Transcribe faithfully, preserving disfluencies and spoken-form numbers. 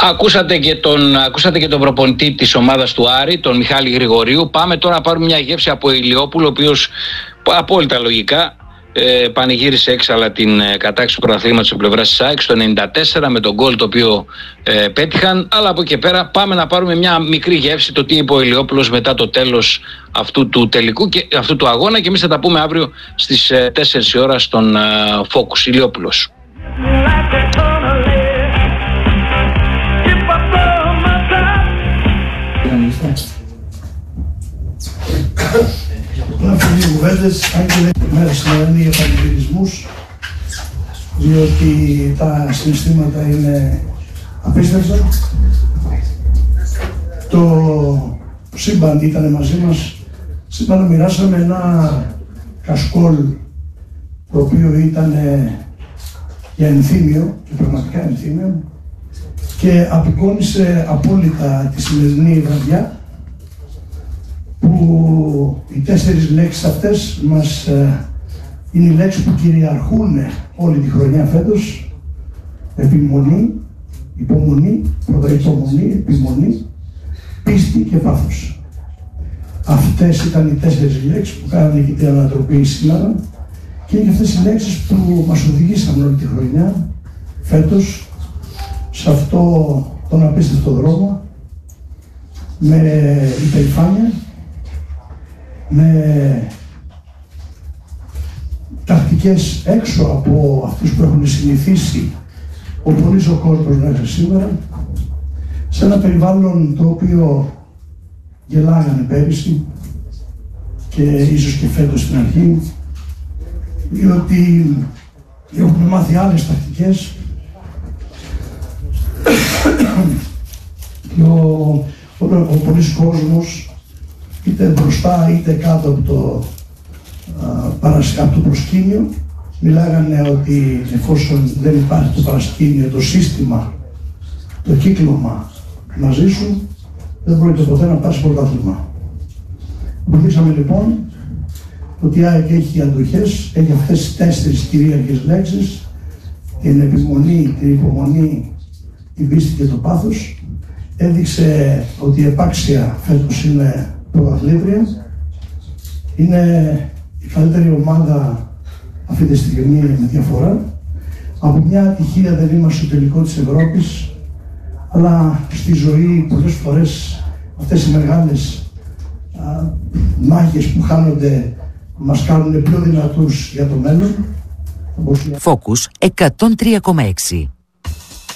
Ακούσατε και, τον, ακούσατε και τον προπονητή της ομάδας του Άρη, τον Μιχάλη Γρηγορίου. Πάμε τώρα να πάρουμε μια γεύση από Ηλιόπουλο, ο οποίος απόλυτα λογικά ε, πανηγύρισε έξαλα την ε, κατάκτηση του πρωταθλήματος από πλευράς της ΑΕΚ στο ενενήντα τέσσερα με τον γκολ το οποίο ε, πέτυχαν. Αλλά από εκεί και πέρα πάμε να πάρουμε μια μικρή γεύση το τι είπε ο Ηλιόπουλος μετά το τέλος αυτού του τελικού και αυτού του αγώνα, και εμείς θα τα πούμε αύριο στις ε, τέσσερις η ώρα στον ε, Focus. Ηλιόπουλος. Να πω δύο κουβέντες, αν και δεν είναι μέρα σημερινή για πανηγυρισμούς, διότι τα συναισθήματα είναι απίστευτα. Το σύμπαν ήταν μαζί μας, σύμπαν μοιράσαμε ένα κασκόλ το οποίο ήταν για ενθύμιο και πραγματικά ενθύμιο και απεικόνισε απόλυτα τη σημερινή βραδιά, που οι τέσσερις λέξεις αυτές μας ε, είναι οι λέξεις που κυριαρχούν όλη τη χρονιά φέτος. Επιμονή, υπομονή, πρώτα υπομονή, επιμονή, πίστη και πάθος. Αυτές ήταν οι τέσσερις λέξεις που κάνανε και την ανατροπή σήμερα και είναι και αυτές οι λέξεις που μας οδηγήσαν όλη τη χρονιά φέτος σε αυτό τον απίστευτο δρόμο με υπερηφάνεια, με τακτικές έξω από αυτούς που έχουν συνηθίσει ο πολύς ο κόσμος μέχρι σήμερα, σε ένα περιβάλλον το οποίο γελάγανε πέρυσι και ίσως και φέτος στην αρχή, διότι έχουμε μάθει άλλες τακτικές και ο, ο, ο πολύς κόσμος είτε μπροστά είτε κάτω από το, α, από το προσκήνιο μιλάγανε ότι εφόσον δεν υπάρχει το παρασκήνιο, το σύστημα, το κύκλωμα μαζί σου, δεν πρόκειται ποτέ να πάρεις πρωτάθλημα. Αποδείξαμε λοιπόν ότι η ΑΕΚ έχει αντοχές, έχει αυτές τις τέσσερις κυρίαρχες λέξεις, την επιμονή, την υπομονή, την πίστη και το πάθος. Έδειξε ότι η επάξια φέτος είναι πρωταθλήτρια, είναι η καλύτερη ομάδα αυτή τη στιγμή με διαφορά. Από μια ατυχία δεν είμαστε στο τελικό της Ευρώπης, αλλά στη ζωή πολλές φορές αυτές οι μεγάλες α, μάχες που χάνονται μας κάνουν πιο δυνατούς για το μέλλον. Focus εκατόν τρία κόμμα έξι.